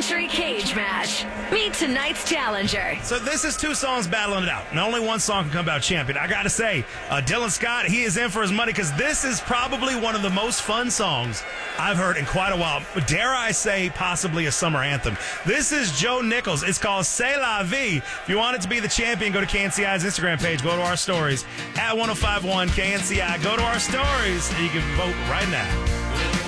Country Cage Match. Meet tonight's challenger. So this is two songs battling it out, and only one song can come out champion. I got to say, Dylan Scott, he is in for his money because this is probably one of the most fun songs I've heard in quite a while. Dare I say, possibly a summer anthem. This is Joe Nichols. It's called C'est La Vie. If you want it to be the champion, go to KNCI's Instagram page. Go to our stories at 1051 KNCI. Go to our stories, and you can vote right now.